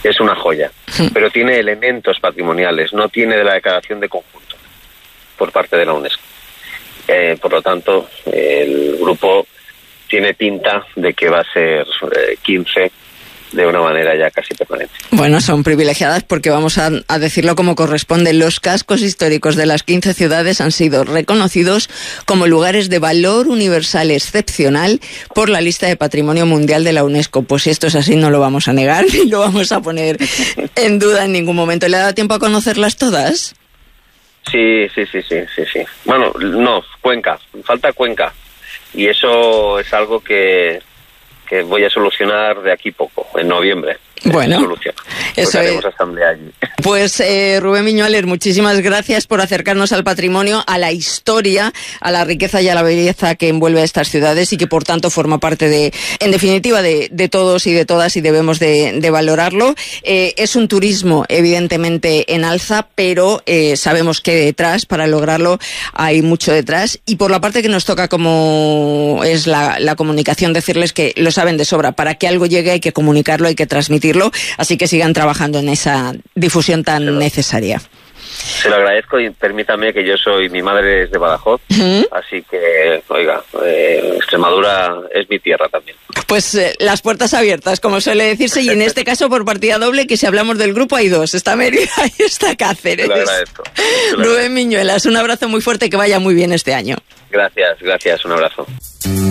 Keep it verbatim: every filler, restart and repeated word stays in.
es una joya, pero tiene elementos patrimoniales, no tiene de la declaración de conjunto por parte de la UNESCO. Eh, por lo tanto, el grupo tiene pinta de que va a ser eh, quince de una manera ya casi permanente. Bueno, son privilegiadas porque vamos a, a decirlo como corresponde. Los cascos históricos de las quince ciudades han sido reconocidos como lugares de valor universal excepcional por la lista de Patrimonio Mundial de la UNESCO. Pues si esto es así, no lo vamos a negar ni lo vamos a poner en duda en ningún momento. ¿Le ha dado tiempo a conocerlas todas? Sí, sí, sí, sí, sí, sí. Bueno, no, Cuenca, falta Cuenca. Y eso es algo que... que voy a solucionar de aquí poco, en noviembre. Bueno, solución. eso haremos asamblea allí. Pues eh, Rubén Viñuales, muchísimas gracias por acercarnos al patrimonio, a la historia, a la riqueza y a la belleza que envuelve a estas ciudades y que por tanto forma parte de, en definitiva, de, de todos y de todas y debemos de, de valorarlo. Eh, es un turismo evidentemente en alza, pero eh, sabemos que detrás, para lograrlo, hay mucho detrás. Y por la parte que nos toca, como es la, la comunicación, decirles que lo saben de sobra. Para que algo llegue hay que comunicarlo, hay que transmitirlo. Así que sigan trabajando en esa difusión tan se lo, necesaria. Se lo agradezco y permítame que yo soy, mi madre es de Badajoz, uh-huh. Así que, oiga, eh, Extremadura es mi tierra también. Pues eh, las puertas abiertas, como suele decirse, y en este caso por partida doble, que si hablamos del grupo hay dos, está Mérida y está Cáceres. Se lo agradezco. Se lo Rubén Viñuelas, un abrazo muy fuerte, que vaya muy bien este año. Gracias, gracias, un abrazo.